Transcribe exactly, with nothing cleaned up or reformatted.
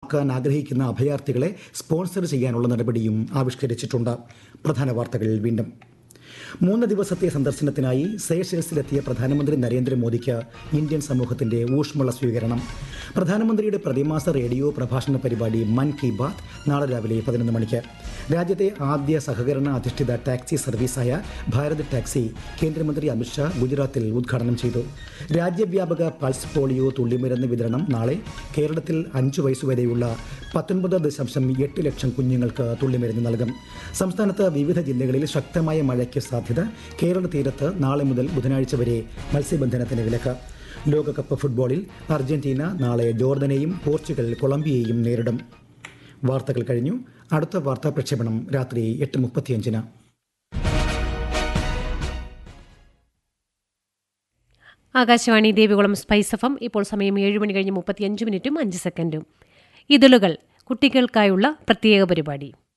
ക്കാൻ ആഗ്രഹിക്കുന്ന അഭയാർത്ഥികളെ സ്പോൺസർ ചെയ്യാനുള്ള നടപടിയും ആവിഷ്കരിച്ചിട്ടുണ്ട്. പ്രധാന വാർത്തകൾ വീണ്ടും. മൂന്ന് ദിവസത്തെ സന്ദർശനത്തിനായി സേഷൽസിലെത്തിയ പ്രധാനമന്ത്രി നരേന്ദ്രമോദിക്ക് ഇന്ത്യൻ സമൂഹത്തിന്റെ ഊഷ്മള സ്വീകരണം. പ്രധാനമന്ത്രിയുടെ പ്രതിമാസ റേഡിയോ പ്രഭാഷണ പരിപാടി മൻ കി ബാത്ത് നാളെ രാവിലെ പതിനൊന്ന് മണിക്ക്. രാജ്യത്തെ ആദ്യ സഹകരണ അധിഷ്ഠിത ടാക്സി സർവീസായ ഭാരത് ടാക്സി കേന്ദ്രമന്ത്രി അമിത്ഷാ ഗുജറാത്തിൽ ഉദ്ഘാടനം ചെയ്തു. രാജ്യവ്യാപക പൾസ് പോളിയോ തുള്ളിമരുന്ന് വിതരണം നാളെ. കേരളത്തിൽ അഞ്ചു വയസ്സുവരെയുള്ള പത്തൊൻപത് ദശാംശം എട്ട് ലക്ഷം കുഞ്ഞുങ്ങൾക്ക് തുള്ളിമരുന്ന് നൽകും. സംസ്ഥാനത്ത് വിവിധ ജില്ലകളിൽ ശക്തമായ മഴയ്ക്ക് സാധ്യത. കേരള തീരത്ത് നാളെ മുതൽ ബുധനാഴ്ച വരെ മത്സ്യബന്ധനത്തിന് വിലക്ക്. ലോകകപ്പ് ഫുട്ബോളിൽ അർജന്റീന നാളെ ജോർദനെയും പോർച്ചുഗൽ കൊളംബിയയെയും നേരിടും. വാർത്തകൾ കഴിഞ്ഞു. അടുത്ത വാർത്താ പ്രക്ഷേപണം രാത്രി എട്ട് മുപ്പത്തിയഞ്ചിന്. Akashvani Devikulam spice F M. ഇപ്പോൾ സമയം ഏഴ് മണി കഴിഞ്ഞ് മുപ്പത്തിയഞ്ച് മിനിറ്റും അഞ്ച് സെക്കൻഡും. ഇതിലുകൾ കുട്ടികൾക്കായുള്ള പ്രത്യേക പരിപാടി.